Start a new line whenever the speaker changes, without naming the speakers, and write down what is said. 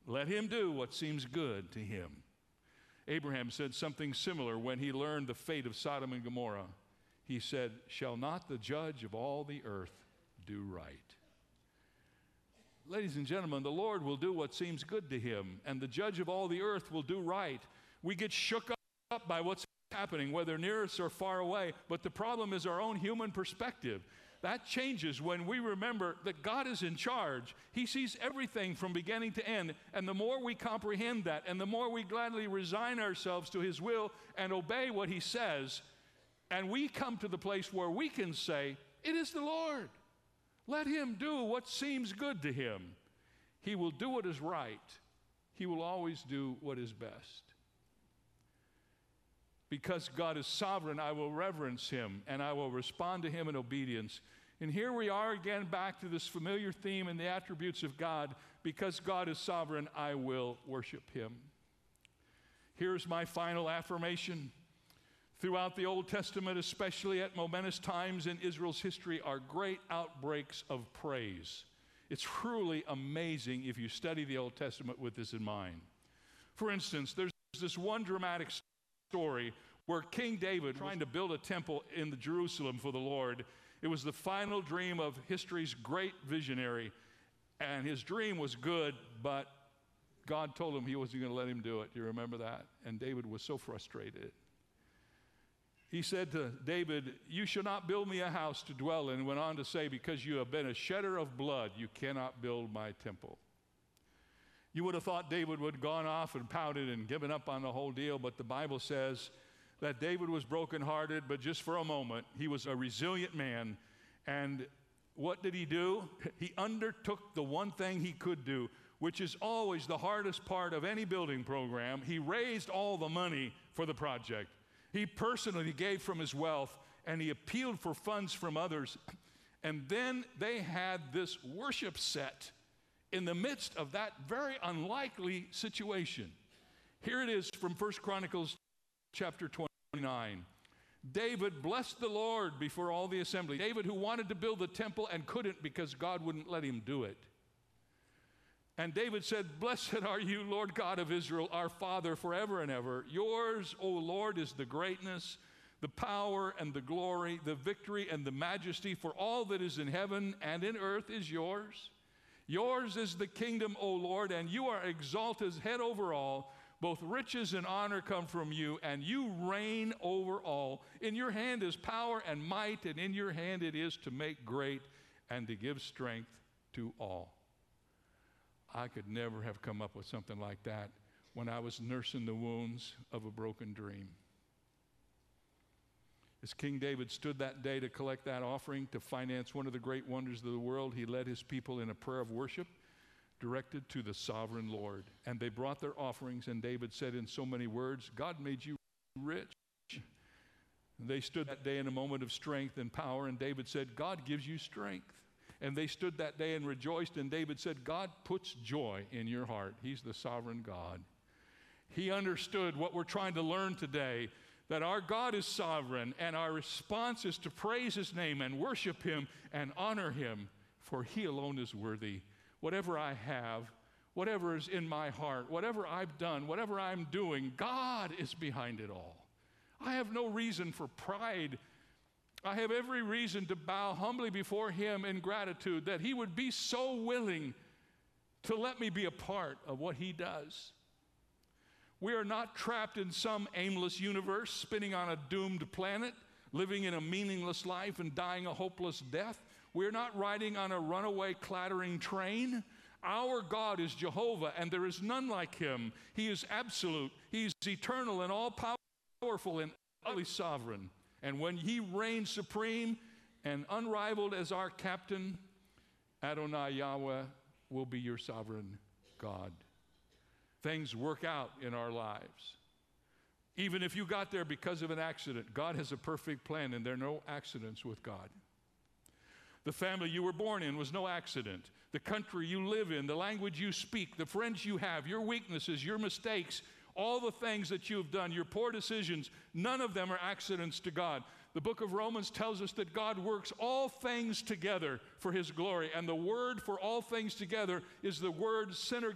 let him do what seems good to him. Abraham said something similar when he learned the fate of Sodom and Gomorrah. He said, shall not the judge of all the earth do right? Ladies and gentlemen, the Lord will do what seems good to him, and the judge of all the earth will do right. We get shook up by what's happening, whether near us or far away, but the problem is our own human perspective. That changes when we remember that God is in charge. He sees everything from beginning to end, and the more we comprehend that, and the more we gladly resign ourselves to his will and obey what he says, and we come to the place where we can say, it is the Lord. Let him do what seems good to him. He will do what is right. He will always do what is best. Because God is sovereign, I will reverence him, and I will respond to him in obedience. And here we are again back to this familiar theme in the attributes of God. Because God is sovereign, I will worship him. Here's my final affirmation. Throughout the Old Testament, especially at momentous times in Israel's history, are great outbreaks of praise. It's truly amazing if you study the Old Testament with this in mind. For instance, there's this one dramatic story where King David was trying to build a temple in Jerusalem for the Lord. It was the final dream of history's great visionary, and his dream was good, but God told him he wasn't going to let him do it. Do you remember that? And David was so frustrated. He said to David, you shall not build me a house to dwell in, and went on to say, because you have been a shedder of blood, you cannot build my temple. You would have thought David would have gone off and pouted and given up on the whole deal, but the Bible says that David was brokenhearted, but just for a moment. He was a resilient man, and what did he do? He undertook the one thing he could do, which is always the hardest part of any building program. He raised all the money for the project. He personally gave from his wealth, and he appealed for funds from others. And then they had this worship set in the midst of that very unlikely situation. Here it is from 1 Chronicles chapter 29. David blessed the Lord before all the assembly. David, who wanted to build the temple and couldn't because God wouldn't let him do it. And David said, blessed are you, Lord God of Israel, our Father, forever and ever. Yours, O Lord, is the greatness, the power and the glory, the victory and the majesty, for all that is in heaven and in earth is yours. Yours is the kingdom, O Lord, and you are exalted as head over all. Both riches and honor come from you, and you reign over all. In your hand is power and might, and in your hand it is to make great and to give strength to all. I could never have come up with something like that when I was nursing the wounds of a broken dream. As King David stood that day to collect that offering to finance one of the great wonders of the world, he led his people in a prayer of worship directed to the sovereign Lord. And they brought their offerings, and David said in so many words, God made you rich. They stood that day in a moment of strength and power, and David said, God gives you strength. And they stood that day and rejoiced, and David said, God puts joy in your heart. He's the sovereign God. He understood what we're trying to learn today, that our God is sovereign, and our response is to praise his name and worship him and honor him, for he alone is worthy. Whatever I have, whatever is in my heart, whatever I've done, whatever I'm doing, God is behind it all. I have no reason for pride. I have every reason to bow humbly before him in gratitude that he would be so willing to let me be a part of what he does. We are not trapped in some aimless universe, spinning on a doomed planet, living in a meaningless life and dying a hopeless death. We're not riding on a runaway clattering train. Our God is Jehovah, and there is none like him. He is absolute. He is eternal and all-powerful and utterly sovereign. And when he reigns supreme and unrivaled as our captain, Adonai Yahweh will be your sovereign God. Things work out in our lives. Even if you got there because of an accident, God has a perfect plan, and there are no accidents with God. The family you were born in was no accident. The country you live in, the language you speak, the friends you have, your weaknesses, your mistakes, all the things that you've done, your poor decisions, none of them are accidents to God. The book of Romans tells us that God works all things together for his glory, and the word for all things together is the word synergistic.